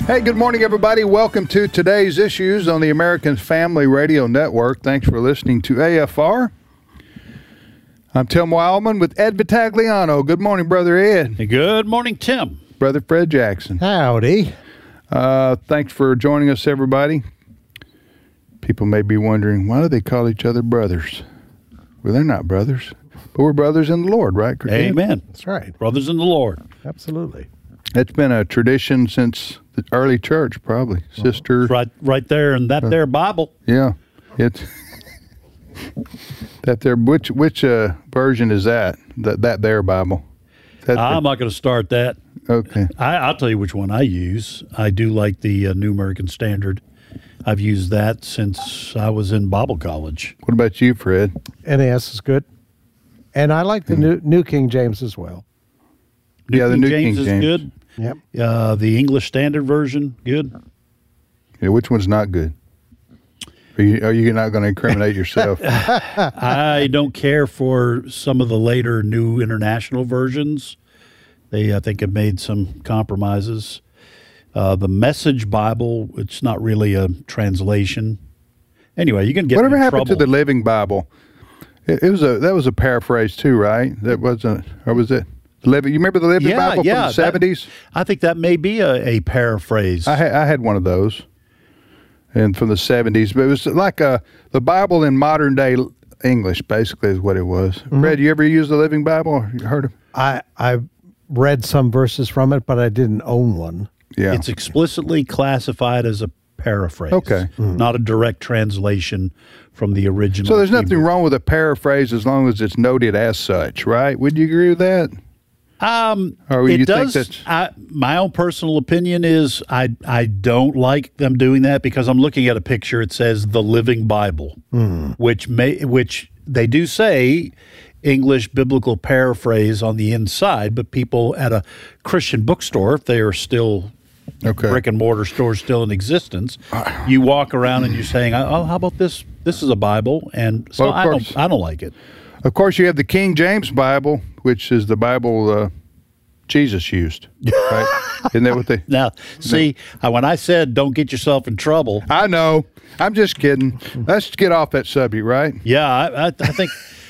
Hey, good morning, everybody. Welcome to today's issues on the American Family Radio Network. Thanks for listening to AFR. I'm Tim Wildman with Ed Vitagliano. Good morning, Brother Ed. Good morning, Tim. Brother Fred Jackson. Howdy. Thanks for joining us, everybody. People may be wondering, why do they call each other brothers? Well, they're not brothers, but we're brothers in the Lord, right? Amen. That's right. Brothers in the Lord. Absolutely. It's been a tradition since the early church, probably. Sister. Right there in that there Bible. Yeah. It's that there. Which version is that? That there Bible. I'm not going to start that. Okay. I'll tell you which one I use. I do like the New American Standard. I've used that since I was in Bible college. What about you, Fred? NAS is good. And I like the New King James as well. Yeah, the New King King James is good. Yep. The English Standard Version, good. Yeah, which one's not good? Are you not going to incriminate yourself? I don't care for some of the later New International versions. They, I think, have made some compromises. The Message Bible, it's not really a translation. Anyway, you can get Whatever in happened trouble. to the Living Bible? That was a paraphrase too, right? That wasn't, or was it? You remember the Living Bible from the 70s? I think that may be a paraphrase. I had one of those, and from the 70s. But it was like the Bible in modern day English, basically, is what it was. Mm-hmm. Fred, you ever use the Living Bible? Or you heard of? I read some verses from it, but I didn't own one. Yeah, It's explicitly classified as a paraphrase. Okay. Not a direct translation from the original. so there's nothing Hebrew. wrong with a paraphrase as long as it's noted as such, right? Would you agree with that? Or you It think does. that's My own personal opinion is I don't like them doing that because I'm looking at a picture. It says the Living Bible, which they do say English biblical paraphrase on the inside, but people at a Christian bookstore, if they are still okay? brick and mortar stores still in existence, you walk around and you're saying, "Oh, how about this? This is a Bible," and so Well, of course. I don't like it. Of course, you have the King James Bible, which is the Bible Jesus used, right? Isn't that what they? Now, see, when I said don't get yourself in trouble, I know. I'm just kidding. Let's get off that subject, right? yeah, I think